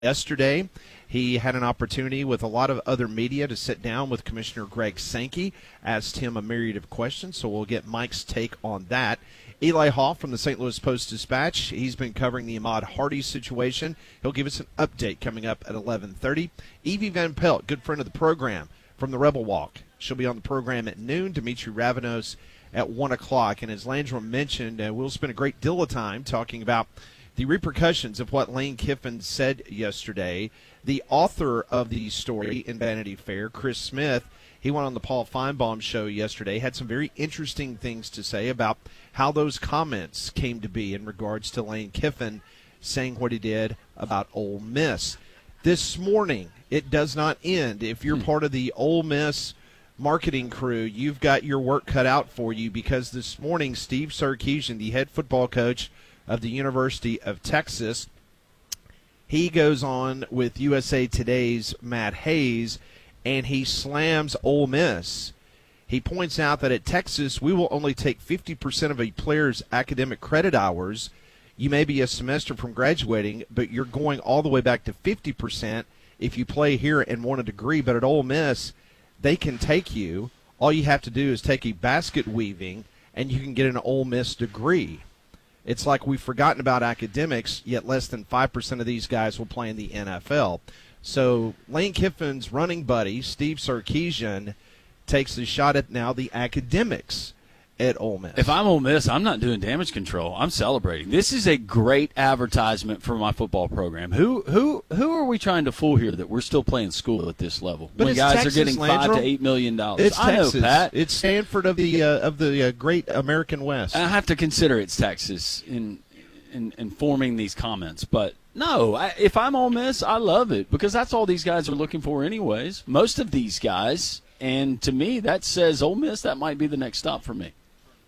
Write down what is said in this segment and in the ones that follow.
Yesterday, he had an opportunity with a lot of other media to sit down with Commissioner Greg Sankey, asked him a myriad of questions, so we'll get Mike's take on that. Eli Hoff from the St. Louis Post-Dispatch, he's been covering the Ahmad Hardy situation. He'll give us an update coming up at 11:30. Evie Van Pelt, good friend of the program from the Rebel Walk. She'll be on the program at noon. Dimitri Ravanos at 1 o'clock. And as Landrum mentioned, we'll spend a great deal of time talking about the repercussions of what Lane Kiffin said yesterday. The author of the story in Vanity Fair, Chris Smith, he went on the Paul Feinbaum show yesterday, had some very interesting things to say about how those comments came to be in regards to Lane Kiffin saying what he did about Ole Miss. This morning, it does not end. If you're part of the Ole Miss marketing crew, you've got your work cut out for you, because this morning Steve Sarkisian, the head football coach of the University of Texas, he goes on with USA Today's Matt Hayes, and he slams Ole Miss. He points out that at Texas, we will only take 50% of a player's academic credit hours. You may be a semester from graduating, but you're going all the way back to 50% if you play here and want a degree. But at Ole Miss, they can take you. All you have to do is take a basket weaving, and you can get an Ole Miss degree. It's like we've forgotten about academics, yet less than 5% of these guys will play in the NFL. So Lane Kiffin's running buddy, Steve Sarkisian, takes a shot at now the academics at Ole Miss. If I'm Ole Miss, I'm not doing damage control. I'm celebrating. This is a great advertisement for my football program. Who are we trying to fool here that we're still playing school at this level? But when guys Texas, are getting Landrum. $5 to $8 million. It's I Texas. know, Pat. It's Stanford of the great American West. I have to consider it's Texas in forming these comments, but no, if I'm Ole Miss, I love it, because that's all these guys are looking for anyways. Most of these guys, and to me, that says Ole Miss, that might be the next stop for me.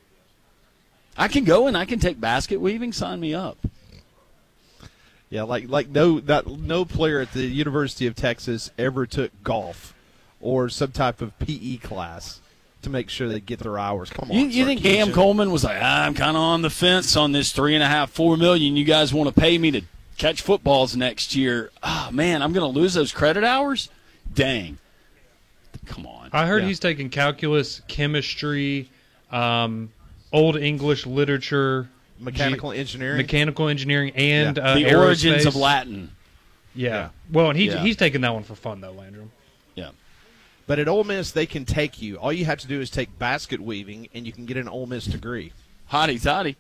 I can go and I can take basket weaving. Sign me up. Yeah, like no player at the University of Texas ever took golf or some type of PE class to make sure they get their hours. Come on, you think Cam Coleman was like, I'm kind of on the fence on this $3.5–4 million. You guys want to pay me to catch footballs next year? Oh man, I'm going to lose those credit hours. Dang, come on. I heard he's taking calculus, chemistry, Old English literature, mechanical engineering, and the origins of Latin. Yeah. Well, and he's taking that one for fun though, Landrum. Yeah. But at Ole Miss, they can take you. All you have to do is take basket weaving, and you can get an Ole Miss degree. Hotty toddy.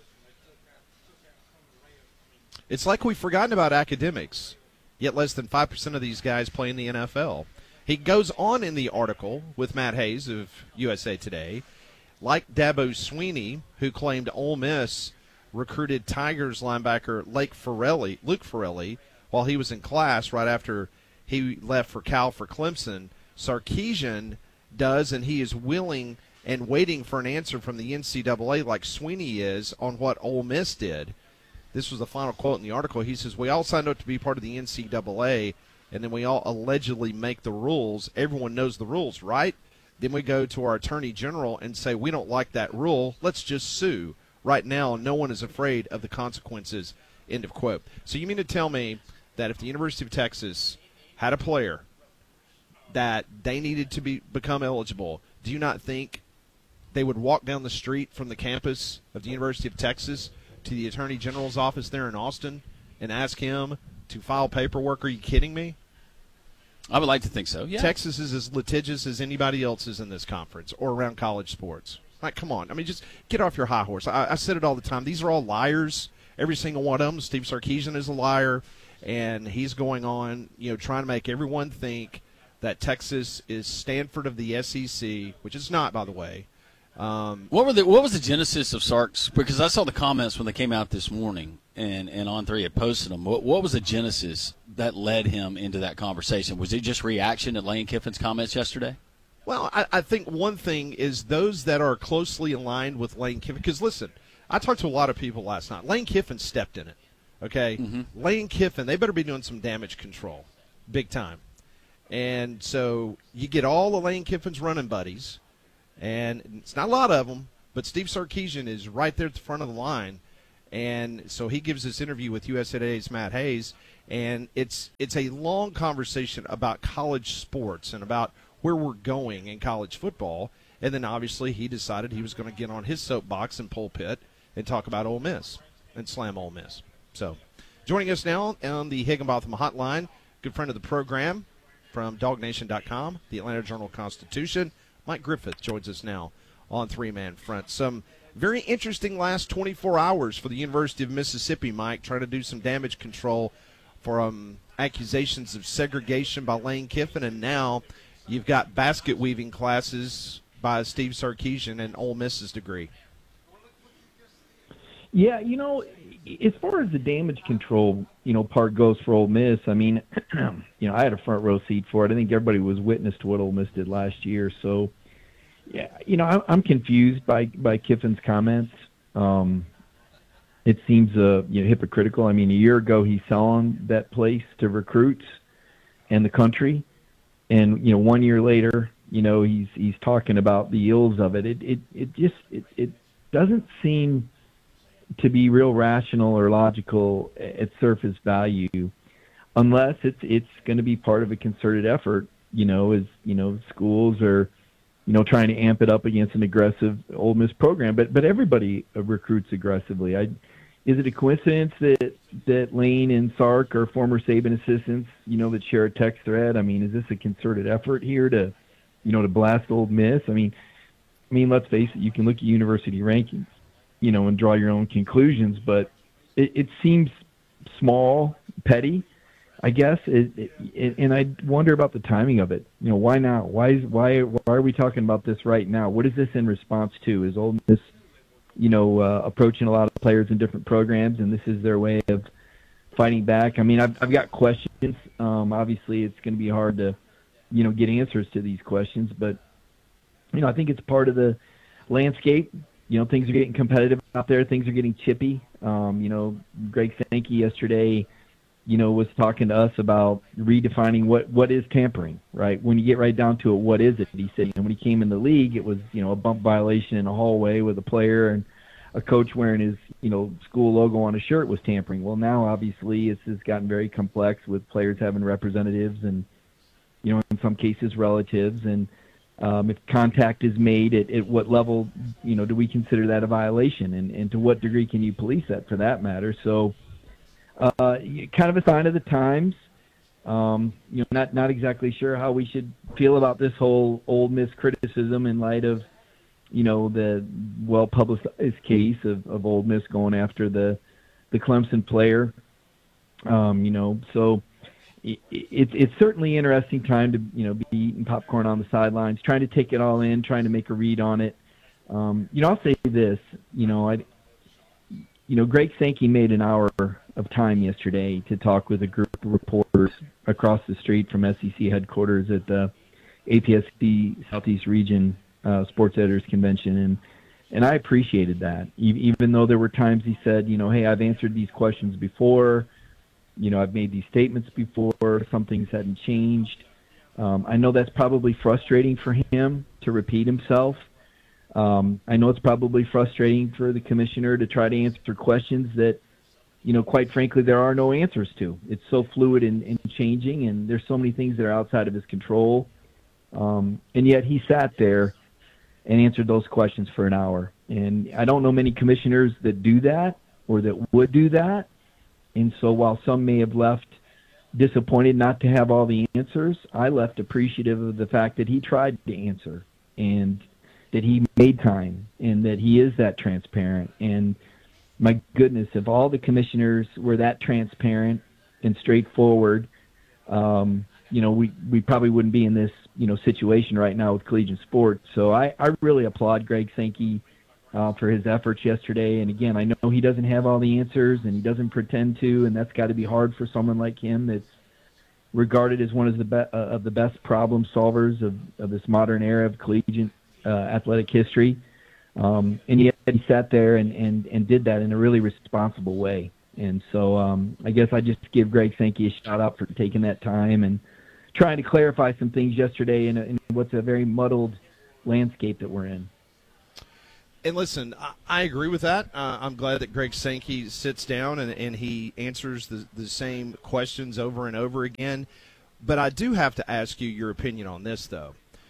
It's like we've forgotten about academics, yet less than 5% of these guys play in the NFL. He goes on in the article with Matt Hayes of USA Today, like Dabo Swinney, who claimed Ole Miss recruited Tigers linebacker Luke Farrelly while he was in class right after he left for Cal for Clemson. Sarkisian does, and he is willing and waiting for an answer from the NCAA like Swinney is on what Ole Miss did. This was the final quote in the article. He says, we all signed up to be part of the NCAA, and then we all allegedly make the rules. Everyone knows the rules, right? Then we go to our attorney general and say, we don't like that rule. Let's just sue. Right now, no one is afraid of the consequences, end of quote. So you mean to tell me that if the University of Texas had a player that they needed to become eligible, do you not think they would walk down the street from the campus of the University of Texas to the attorney general's office there in Austin and ask him to file paperwork? Are you kidding me? I would like to think so, yeah. Texas is as litigious as anybody else is in this conference or around college sports. Like, come on. I mean, just get off your high horse. I said it all the time. These are all liars. Every single one of them. Steve Sarkisian is a liar, and he's going on, trying to make everyone think that Texas is Stanford of the SEC, which it's not, by the way. What was the genesis of Sark's? Because I saw the comments when they came out this morning, and On3 had posted them. What was the genesis that led him into that conversation? Was it just reaction to Lane Kiffin's comments yesterday? Well, I think one thing is those that are closely aligned with Lane Kiffin. Because, listen, I talked to a lot of people last night. Lane Kiffin stepped in it, okay? Mm-hmm. Lane Kiffin, they better be doing some damage control, big time. And so you get all the Lane Kiffin's running buddies, and it's not a lot of them, but Steve Sarkisian is right there at the front of the line. And so he gives this interview with USA Today's Matt Hayes, And it's a long conversation about college sports and about where we're going in college football. And then obviously he decided he was going to get on his soapbox and pulpit and talk about Ole Miss and slam Ole Miss. So joining us now on the Higginbotham Hotline, good friend of the program from DogNation.com, the Atlanta Journal-Constitution, Mike Griffith joins us now on Three-Man Front. Some very interesting last 24 hours for the University of Mississippi, Mike, trying to do some damage control for accusations of segregation by Lane Kiffin, and now you've got basket weaving classes by Steve Sarkisian and Ole Miss's degree. Yeah, as far as the damage control, part goes for Ole Miss, I mean, I had a front row seat for it. I think everybody was witness to what Ole Miss did last year. So, yeah, I'm confused by Kiffin's comments. It seems hypocritical. I mean, a year ago he's selling that place to recruits and the country, and 1 year later, he's talking about the ills of it. It doesn't seem to be real rational or logical at surface value, unless it's going to be part of a concerted effort. As schools are trying to amp it up against an aggressive Ole Miss program, but everybody recruits aggressively. Is it a coincidence that Lane and Sark are former Saban assistants, that share a text thread? I mean, is this a concerted effort here to blast Ole Miss? I mean, let's face it, you can look at university rankings, and draw your own conclusions, but it seems small, petty, I guess. And I wonder about the timing of it. Why now? Why are we talking about this right now? What is this in response to? Is Ole Miss, approaching a lot of players in different programs, and this is their way of fighting back? I mean, I've got questions. Obviously, it's going to be hard to, get answers to these questions, but I think it's part of the landscape. Things are getting competitive out there. Things are getting chippy. Greg Sankey yesterday, was talking to us about redefining what is tampering, right? When you get right down to it, what is it? He said, when he came in the league, it was, a bump violation in a hallway with a player, and a coach wearing his, school logo on a shirt was tampering. Well, now obviously this has gotten very complex with players having representatives and, in some cases relatives, and if contact is made, at what level, do we consider that a violation, and to what degree can you police that, for that matter? So, kind of a sign of the times. Not exactly sure how we should feel about this whole Ole Miss criticism in light of, the well-publicized case of Ole Miss going after the Clemson player. So. It's certainly an interesting time to be eating popcorn on the sidelines, trying to take it all in, trying to make a read on it. I'll say this. Greg Sankey made an hour of time yesterday to talk with a group of reporters across the street from SEC headquarters at the APSC Southeast Region Sports Editors Convention, and I appreciated that. Even though there were times he said, hey, I've answered these questions before. I've made these statements before. Some things hadn't changed. I know that's probably frustrating for him to repeat himself. I know it's probably frustrating for the commissioner to try to answer questions that, quite frankly, there are no answers to. It's so fluid and changing, and there's so many things that are outside of his control. And yet he sat there and answered those questions for an hour. And I don't know many commissioners that do that or that would do that. And so while some may have left disappointed not to have all the answers, I left appreciative of the fact that he tried to answer, and that he made time, and that he is that transparent. And my goodness, if all the commissioners were that transparent and straightforward, we probably wouldn't be in this, situation right now with collegiate sports. So I really applaud Greg Sankey for his efforts yesterday. And again, I know he doesn't have all the answers, and he doesn't pretend to, and that's got to be hard for someone like him that's regarded as one of the best problem solvers of this modern era of collegiate athletic history. And yet he sat there and did that in a really responsible way. And so I guess I just give Greg Sankey a shout out for taking that time and trying to clarify some things yesterday in what's a very muddled landscape that we're in. And listen, I agree with that. I'm glad that Greg Sankey sits down and he answers the same questions over and over again. But I do have to ask you your opinion on this, though,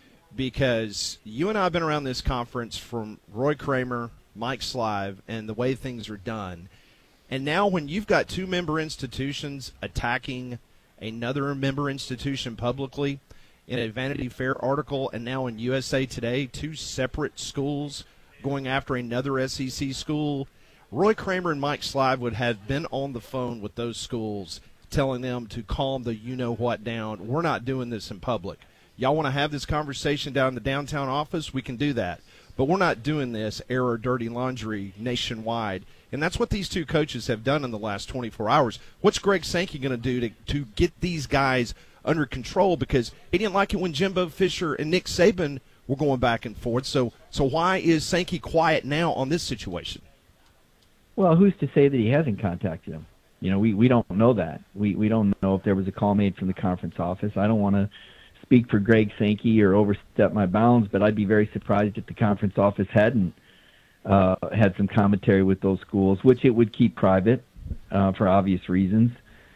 because you and I have been around this conference from Roy Kramer, Mike Slive, and the way things are done. And now when you've got two member institutions attacking another member institution publicly in a Vanity Fair article, and now in USA Today, two separate schools going after another SEC school, Roy Kramer and Mike Slive would have been on the phone with those schools telling them to calm the you-know-what down. We're not doing this in public. Y'all want to have this conversation down in the downtown office? We can do that. But we're not doing this air or dirty laundry nationwide. And that's what these two coaches have done in the last 24 hours. What's Greg Sankey going to do to get these guys under control? Because he didn't like it when Jimbo Fisher and Nick Saban were going back and forth. So why is Sankey quiet now on this situation? Well, who's to say that he hasn't contacted him? You know, we don't know that. We don't know if there was a call made from the conference office. I don't want to speak for Greg Sankey or overstep my bounds, but I'd be very surprised if the conference office hadn't had some commentary with those schools, which it would keep private for obvious reasons.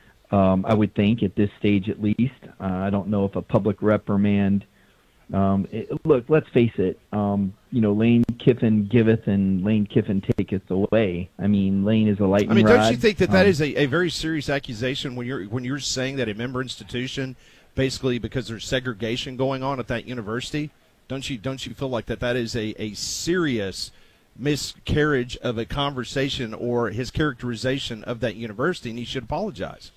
I would think at this stage at least. I don't know if a public reprimand. Look, let's face it. Lane Kiffin giveth and Lane Kiffin taketh away. I mean, Lane is a lightning rod. Don't you think that is a very serious accusation when you're saying that a member institution, basically because there's segregation going on at that university? Don't you feel like that is a serious miscarriage of a conversation or his characterization of that university, and he should apologize?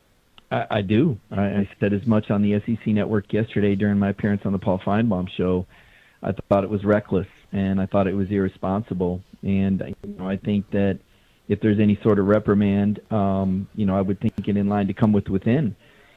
I do. I said as much on the SEC Network yesterday during my appearance on the Paul Feinbaum show. I thought it was reckless, and I thought it was irresponsible. And I think that if there's any sort of reprimand, I would think it in line to come within.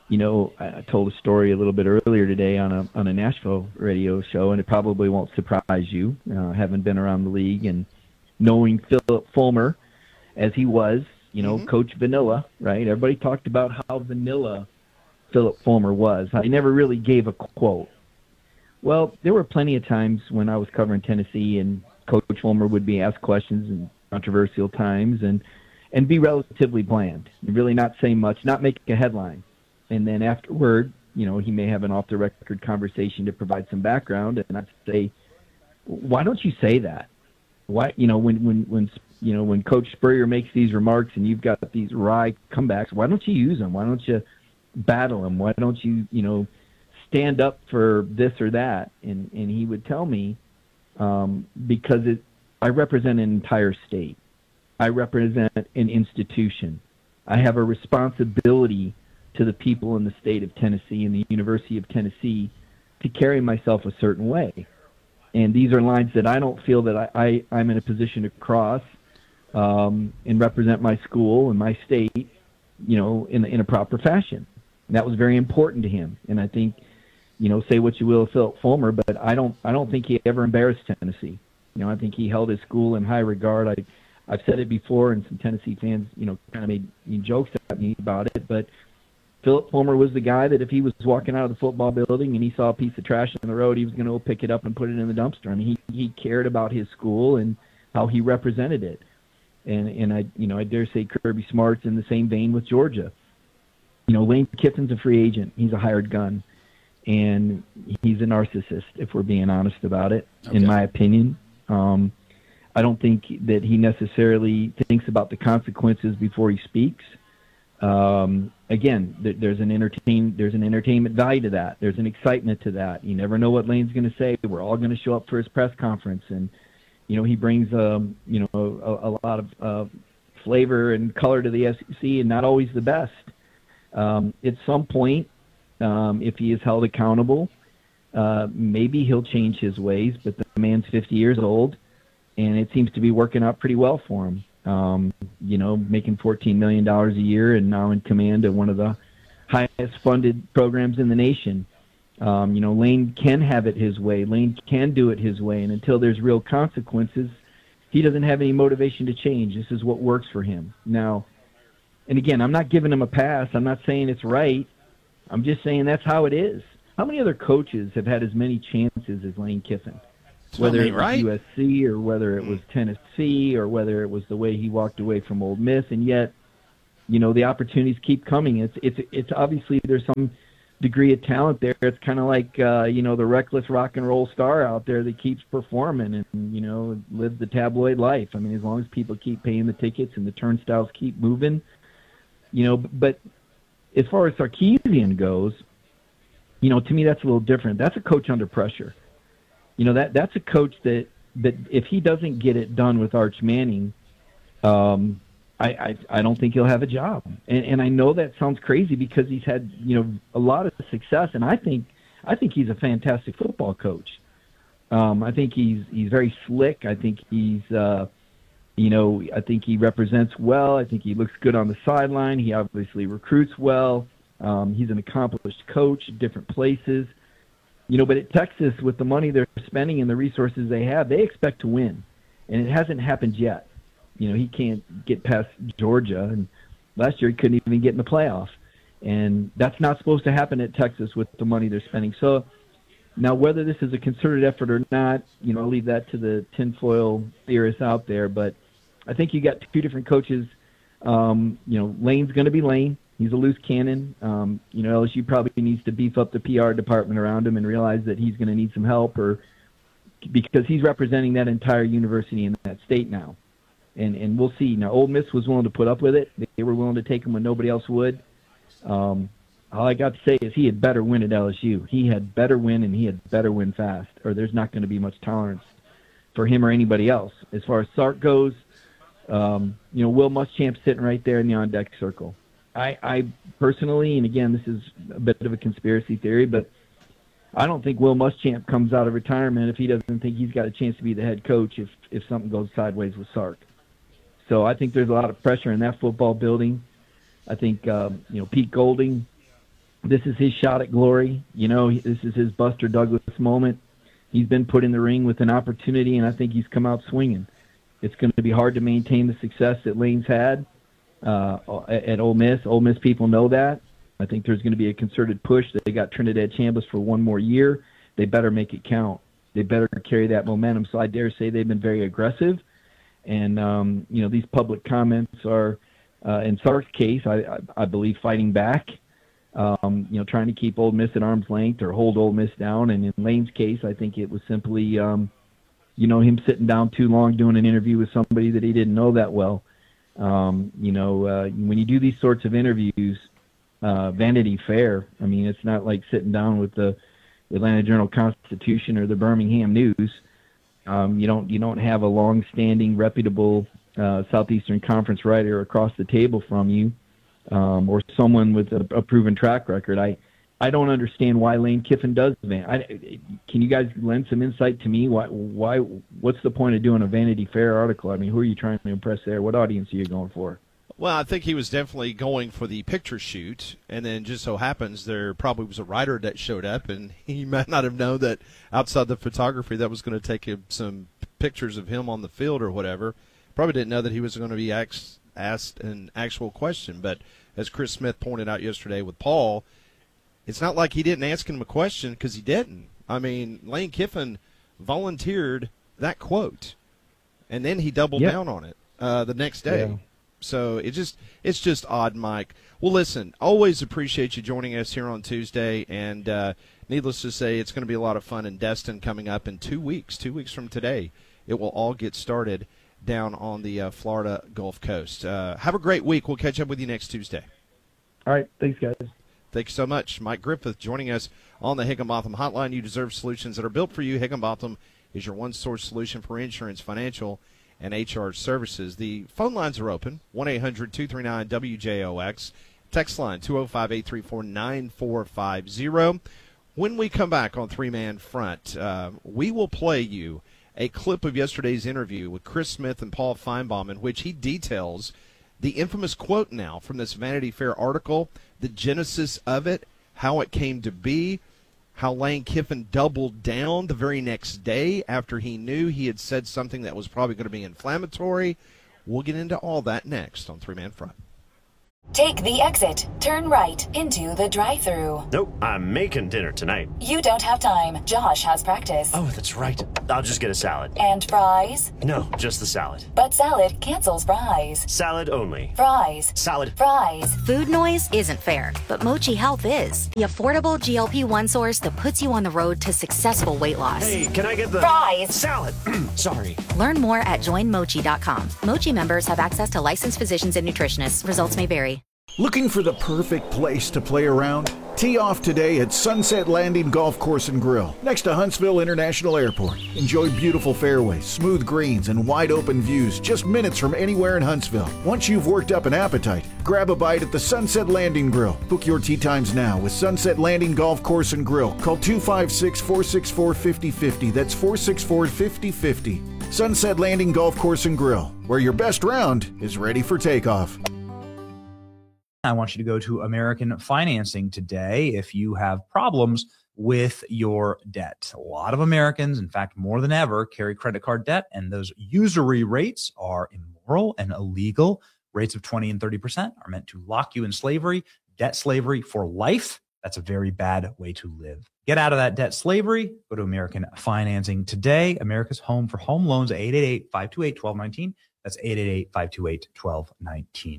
I told a story a little bit earlier today on a Nashville radio show, and it probably won't surprise you, having been around the league and knowing Philip Fulmer as he was. Coach Vanilla, right? Everybody talked about how vanilla Philip Fulmer was. I never really gave a quote. Well, there were plenty of times when I was covering Tennessee and Coach Fulmer would be asked questions in controversial times and be relatively bland, really not say much, not make a headline. And then afterward, he may have an off-the-record conversation to provide some background, and I'd say, why don't you say that? Why, when Coach Spurrier makes these remarks and you've got these wry comebacks, why don't you use them? Why don't you battle them? Why don't you, stand up for this or that? And he would tell me, because I represent an entire state. I represent an institution. I have a responsibility to the people in the state of Tennessee and the University of Tennessee to carry myself a certain way. And these are lines that I don't feel that I'm in a position to cross and represent my school and my state, in a proper fashion. And that was very important to him. And I think, say what you will of Philip Fulmer, but I don't think he ever embarrassed Tennessee. I think he held his school in high regard. I've said it before, and some Tennessee fans, kind of made jokes at me about it, but Philip Fulmer was the guy that if he was walking out of the football building and he saw a piece of trash on the road, he was going to go pick it up and put it in the dumpster. I mean, he cared about his school and how he represented it. And I dare say Kirby Smart's in the same vein with Georgia. Lane Kiffin's a free agent. He's a hired gun. And he's a narcissist, if we're being honest about it, in my opinion. I don't think that he necessarily thinks about the consequences before he speaks. Again, there's an entertainment value to that. There's an excitement to that. You never know what Lane's going to say. We're all going to show up for his press conference, and he brings a lot of flavor and color to the SEC, and not always the best. At some point, if he is held accountable, maybe he'll change his ways. But the man's 50 years old, and it seems to be working out pretty well for him. Making $14 million a year and now in command of one of the highest funded programs in the nation. Lane can have it his way. Lane can do it his way. And until there's real consequences, he doesn't have any motivation to change. This is what works for him. Now, and again, I'm not giving him a pass. I'm not saying it's right. I'm just saying that's how it is. How many other coaches have had as many chances as Lane Kiffin? whether I mean, it was right? USC or whether it was Tennessee or whether it was the way he walked away from Ole Miss, and yet, the opportunities keep coming. It's obviously there's some degree of talent there. It's kind of like the reckless rock and roll star out there that keeps performing and lives the tabloid life. I mean, as long as people keep paying the tickets and the turnstiles keep moving, But as far as Sarkisian goes, to me that's a little different. That's a coach under pressure. That's a coach that if he doesn't get it done with Arch Manning, I don't think he'll have a job. And I know that sounds crazy because he's had, a lot of success, and I think he's a fantastic football coach. I think he's very slick. I think he's I think he represents well. I think he looks good on the sideline. He obviously recruits well. He's an accomplished coach at different places. But at Texas, with the money they're spending and the resources they have, they expect to win. And it hasn't happened yet. He can't get past Georgia, and last year he couldn't even get in the playoff. And that's not supposed to happen at Texas with the money they're spending. So now whether this is a concerted effort or not, I'll leave that to the tinfoil theorists out there. But I think you got two different coaches. Lane's going to be Lane. He's a loose cannon. LSU probably needs to beef up the PR department around him and realize that he's going to need some help, because he's representing that entire university in that state now. And we'll see. Now, Ole Miss was willing to put up with it. They were willing to take him when nobody else would. All I got to say is he had better win at LSU. He had better win, and he had better win fast, or there's not going to be much tolerance for him or anybody else. As far as Sark goes, Will Muschamp's sitting right there in the on-deck circle. I personally, and again, this is a bit of a conspiracy theory, but I don't think Will Muschamp comes out of retirement if he doesn't think he's got a chance to be the head coach if something goes sideways with Sark. So I think there's a lot of pressure in that football building. I think, Pete Golding, this is his shot at glory. This is his Buster Douglas moment. He's been put in the ring with an opportunity, and I think he's come out swinging. It's going to be hard to maintain the success that Lane's had at Ole Miss. Ole Miss people know that. I think there's going to be a concerted push. They got Trinidad Chambliss for one more year. They better make it count. They better carry that momentum. So I dare say they've been very aggressive. And, these public comments are, in Sark's case, I believe, fighting back, trying to keep Ole Miss at arm's length or hold Ole Miss down. And in Lane's case, I think it was simply, him sitting down too long doing an interview with somebody that he didn't know that well. When you do these sorts of interviews, Vanity Fair, I mean, it's not like sitting down with the Atlanta Journal-Constitution or the Birmingham News. You don't have a long-standing, reputable Southeastern Conference writer across the table from you, or someone with a proven track record. I don't understand why Lane Kiffin does that. Can you guys lend some insight to me? Why? What's the point of doing a Vanity Fair article? I mean, who are you trying to impress there? What audience are you going for? Well, I think he was definitely going for the picture shoot, and then just so happens there probably was a writer that showed up, and he might not have known that outside the photography that was going to take him some pictures of him on the field or whatever. Probably didn't know that he was going to be asked an actual question. But as Chris Smith pointed out yesterday with Paul, it's not like he didn't ask him a question, because he didn't. I mean, Lane Kiffin volunteered that quote, and then he doubled down on it the next day. Yeah. So it's just odd, Mike. Well, listen, always appreciate you joining us here on Tuesday, and needless to say, it's going to be a lot of fun in Destin coming up in 2 weeks. 2 weeks from today, it will all get started down on the Florida Gulf Coast. Have a great week. We'll catch up with you next Tuesday. All right. Thanks, guys. Thank you so much. Mike Griffith joining us on the Higginbotham Hotline. You deserve solutions that are built for you. Higginbotham is your one-source solution for insurance, financial, and HR services. The phone lines are open, 1-800-239-WJOX. Text line, 205-834-9450. When we come back on Three Man Front, we will play you a clip of yesterday's interview with Chris Smith and Paul Feinbaum, in which he details the infamous quote now from this Vanity Fair article, the genesis of it, how it came to be, how Lane Kiffin doubled down the very next day after he knew he had said something that was probably going to be inflammatory. We'll get into all that next on Three Man Front. Take the exit. Turn right into the drive-thru. Nope, I'm making dinner tonight. You don't have time. Josh has practice. Oh, that's right. I'll just get a salad. And fries? No, just the salad. But salad cancels fries. Salad only. Fries. Salad. Fries. Food noise isn't fair, but Mochi Health is. The affordable GLP-1 source that puts you on the road to successful weight loss. Hey, can I get the fries? Salad. Sorry. Learn more at joinmochi.com. Mochi members have access to licensed physicians and nutritionists. Results may vary. Looking for the perfect place to play around? Tee off today at Sunset Landing Golf Course and Grill, next to Huntsville International Airport. Enjoy beautiful fairways, smooth greens, and wide open views just minutes from anywhere in Huntsville. Once you've worked up an appetite, grab a bite at the Sunset Landing Grill. Book your tee times now with Sunset Landing Golf Course and Grill. Call 256-464-5050. That's 464-5050. Sunset Landing Golf Course and Grill, where your best round is ready for takeoff. I want you to go to American Financing today if you have problems with your debt. A lot of Americans, in fact, more than ever, carry credit card debt, and those usury rates are immoral and illegal. Rates of 20 and 30% are meant to lock you in slavery, debt slavery for life. That's a very bad way to live. Get out of that debt slavery. Go to American Financing today. America's home for home loans, 888-528-1219. That's 888-528-1219.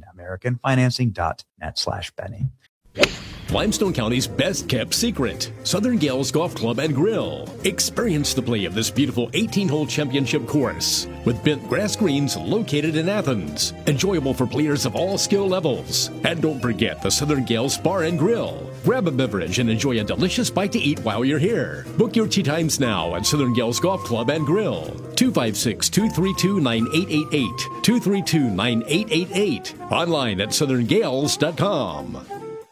AmericanFinancing.net/Benny. Limestone County's best kept secret, Southern Gales Golf Club and Grill. Experience the play of this beautiful 18-hole championship course with bent grass greens located in Athens. Enjoyable for players of all skill levels. And don't forget the Southern Gales Bar and Grill. Grab a beverage and enjoy a delicious bite to eat while you're here. Book your tee times now at Southern Gales Golf Club and Grill. 256-232-9888. 232-9888. Online at southerngales.com.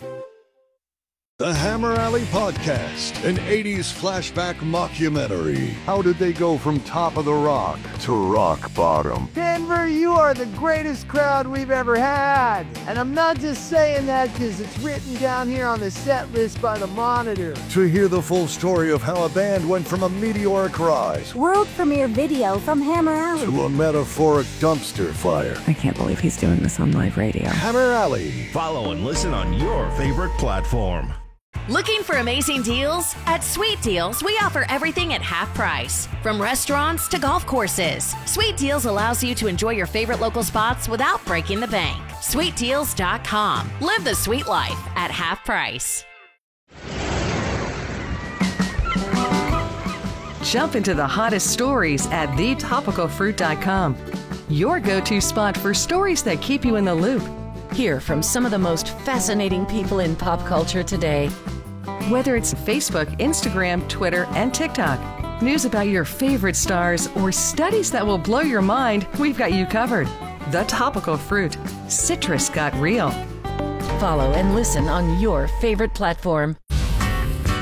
The Hammer Alley Podcast, an 80s flashback mockumentary. How did they go from top of the rock to rock bottom? Denver, you are the greatest crowd we've ever had. And I'm not just saying that because it's written down here on the set list by the Monitor. To hear the full story of how a band went from a meteoric rise, world premiere video from Hammer Alley, to a metaphoric dumpster fire. I can't believe he's doing this on live radio. Hammer Alley. Follow and listen on your favorite platform. Looking for amazing deals? At Sweet Deals, we offer everything at half price. From restaurants to golf courses, Sweet Deals allows you to enjoy your favorite local spots without breaking the bank. SweetDeals.com. Live the sweet life at half price. Jump into the hottest stories at thetopicalfruit.com. Your go-to spot for stories that keep you in the loop. Hear from some of the most fascinating people in pop culture today. Whether it's Facebook, Instagram, Twitter, and TikTok, news about your favorite stars, or studies that will blow your mind, we've got you covered. The Topical Fruit. Citrus got real. Follow and listen on your favorite platform.